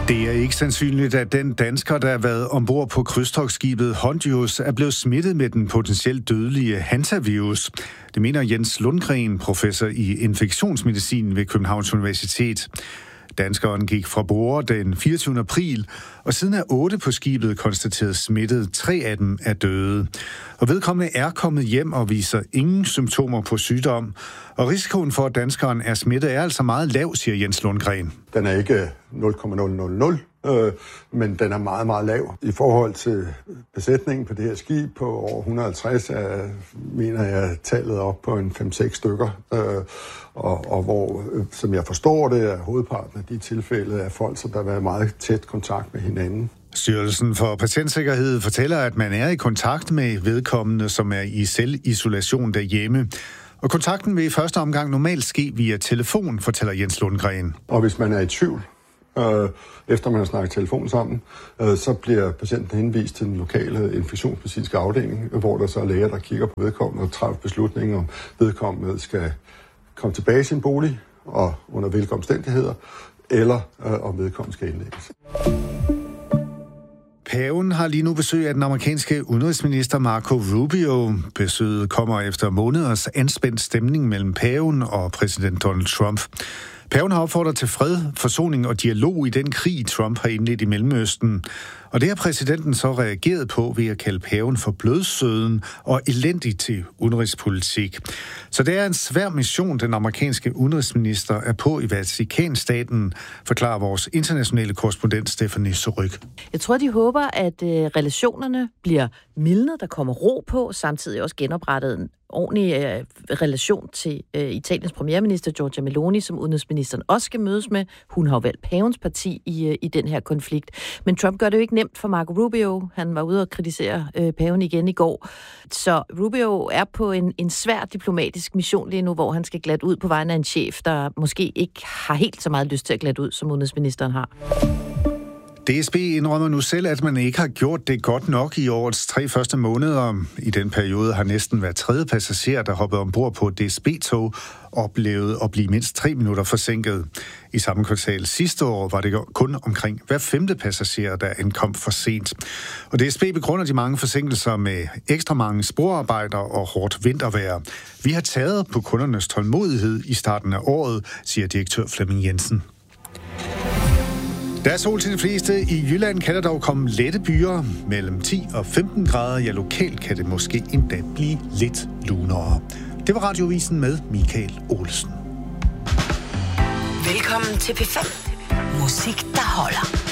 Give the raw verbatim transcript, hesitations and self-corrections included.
Det er ikke sandsynligt, at den dansker, der har været ombord på krydstogtskibet Hondius, er blevet smittet med den potentielt dødelige hantavirus. Det mener Jens Lundgren, professor i infektionsmedicin ved Københavns Universitet. Danskeren gik fra bord den fireogtyvende april, og siden er otte på skibet konstateret smittet. Tre af dem er døde. Og vedkommende er kommet hjem og viser ingen symptomer på sygdom. Og risikoen for, at danskeren er smittet, er altså meget lav, siger Jens Lundgren. Den er ikke nul komma nul nul nul, øh, men den er meget, meget lav. I forhold til besætningen på det her skib på over et hundrede og halvtreds, er, mener jeg, tallet op på en fem seks stykker. Øh, og, og hvor, øh, som jeg forstår det, er hovedparten af de tilfælde af folk, som der har været meget tæt kontakt med hinanden. Styrelsen for Patientsikkerhed fortæller, at man er i kontakt med vedkommende, som er i selvisolation derhjemme. Og kontakten vil i første omgang normalt ske via telefon, fortæller Jens Lundgren. Og hvis man er i tvivl, øh, efter man har snakket telefon sammen, øh, så bliver patienten henvist til den lokale infektionsmedicinske afdeling, hvor der så er læger, der kigger på vedkommende og træffer beslutninger om vedkommende skal komme tilbage i sin bolig og under hvilke omstændigheder, eller øh, om vedkommende skal indlægges. Paven har lige nu besøg af den amerikanske udenrigsminister Marco Rubio. Besøget kommer efter måneders anspændt stemning mellem paven og præsident Donald Trump. Paven har opfordret til fred, forsoning og dialog i den krig, Trump har indledt i Mellemøsten. Og det har præsidenten så reageret på ved at kalde paven for blødsøden og elendig til udenrigspolitik. Så det er en svær mission, den amerikanske udenrigsminister er på i Vatikanstaten, forklarer vores internationale korrespondent Stephanie Suryk. Jeg tror, de håber, at øh, relationerne bliver mildnet, der kommer ro på, samtidig også genoprettet en ordentlig øh, relation til øh, Italiens premierminister Giorgia Meloni, som udenrigsministeren også skal mødes med. Hun har jo valgt pavens parti i, øh, i den her konflikt. Men Trump gør det jo ikke nemt for Marco Rubio. Han var ude og kritisere øh, paven igen i går. Så Rubio er på en, en svær diplomatisk mission lige nu, hvor han skal glatte ud på vegne af en chef, der måske ikke har helt så meget lyst til at glatte ud, som udenrigsministeren har. D S B indrømmer nu selv, at man ikke har gjort det godt nok i årets tre første måneder. I den periode har næsten hver tredje passager, der hoppede ombord på D S B-tog, oplevet at blive mindst tre minutter forsinket. I samme kvartal sidste år var det kun omkring hver femte passager, der ankom for sent. Og D S B begrunder de mange forsinkelser med ekstra mange sporarbejder og hårdt vintervejr. Vi har taget på kundernes tålmodighed i starten af året, siger direktør Flemming Jensen. Der er sol til de fleste. I Jylland kan der dog komme lette byer mellem ti og femten grader. Ja, lokalt kan det måske endda blive lidt lunere. Det var Radiovisen med Michael Olsen. Velkommen til P fem. Musik, der holder.